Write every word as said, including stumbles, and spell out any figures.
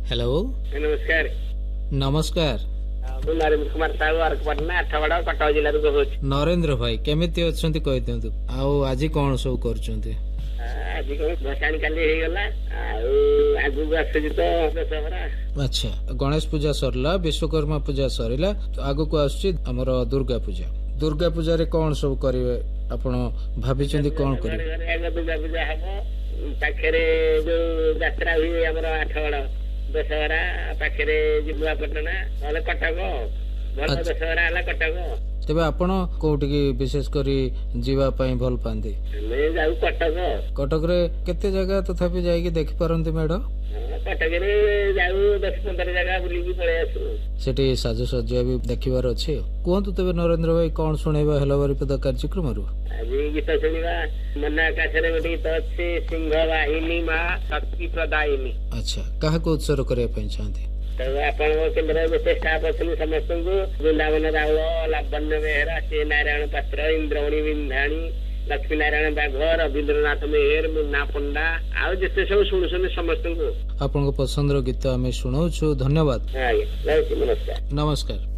Hello नमस्कार नमस्कार ମୁଁ ନରେନ୍ଦ୍ର କୁମାର ସାହୁ ଅରକପଟନା ଆଠଗଡ କଟକ ଜିଲ୍ଲାରୁ କହୁଛି। ନରେନ୍ଦ୍ର ଭାଇ କେମିତି ଅଛନ୍ତି କହିଦିଅନ୍ତୁ, ଆଉ ଆଜି କଣ ସବୁ କରୁଛନ୍ତି? ଆଜି କଣ ଭସାଣି କାଲି ହେଇଗଲା, ଆଉ ଆଗକୁ ଆସୁଛି ତ ଦଶହରା। ଆଚ୍ଛା, ଗଣେଶ ପୂଜା ସରିଲା, ବିଶ୍ୱକର୍ମା ପୂଜା ସରିଲା, ଆଗକୁ ଆସୁଛି ଆମର ଦୁର୍ଗା ପୂଜା। ଦୁର୍ଗା ପୂଜାରେ କଣ ସବୁ କରିବେ ଆପଣ ଭାବିଛନ୍ତି? କଣ କରିବେ? ଦୁର୍ଗା ପୂଜା ହବ, ପାଖରେ ଯୋଉ ଯାତ୍ରା ହୁଏ ଆମର ଆଠଗଡ ଦଶହରା ପାଖରେ ନୂଆପଟଣା ନହେଲେ କଟକ, ଭଲ ଦଶହରା ହେଲା କଟକ। ତେବେ ଆପଣ କୋଉଠିକି ବିଶେଷ କରି ଯିବା ପାଇଁ ଭଲ ପାଆନ୍ତି? ଆମେ ଯାଉ କଟକ। କଟକରେ କେତେ ଜାଗା ତଥାପି ଯାଇକି ଦେଖିପାରନ୍ତି ମ୍ୟାଡାମ? କଟକରେ ଯାଉ ଦଶ ପନ୍ଦର ଜାଗା ବୁଲିକି ପଳେଇ ଆସୁ। ସେଠି ସାଜସଜ୍ଜା ବି ଦେଖିବାର ଅଛି। କୁହନ୍ତୁ ତେବେ ନରେନ୍ଦ୍ର ଭାଇ, କଣ ଶୁଣେଇବା ହେଲା ବାରିପଦା କାର୍ଯ୍ୟକ୍ରମରୁ? ଆଜି ଗୀତ ଶୁଣିବା, ମନ ଆକାଶରେ ଗୋଟେ ଗୀତ ଅଛି, ସିଂହ ବାହିନୀ ମା ଶକ୍ତି ପ୍ରଦାୟିନୀ। ଆଚ୍ଛା, କାହାକୁ ଉତ୍ସର୍ଗ କରିବା ପାଇଁ ଚାହାନ୍ତି? ଆପଣଙ୍କ କେନ୍ଦ୍ରରେ ଯେତେ ଷ୍ଟାଫ୍ ଅଛନ୍ତି ସମସ୍ତଙ୍କୁ, ବୃନ୍ଦାବନ ରାଉଳ, ଲାବଣ୍ୟ ବେହେରା, ସେ ନାରାୟଣ ପାତ୍ର, ଇନ୍ଦ୍ରମଣୀ ବିନ୍ଧାଣୀ, ଲକ୍ଷ୍ମୀ ନାରାୟଣ ବାଘ, ରବୀନ୍ଦ୍ରନାଥ ମେହେର, ମୁନ୍ନା ପଣ୍ଡା, ଆଉ ଯେତେ ସବୁ ଶୁଣୁଛନ୍ତି ସମସ୍ତଙ୍କୁ। ଆପଣଙ୍କ ପସନ୍ଦର ଗୀତ ଆମେ ଶୁଣାଉଛୁ। ଧନ୍ୟବାଦ। ଆଜ୍ଞା, ନମସ୍କାର। ନମସ୍କାର।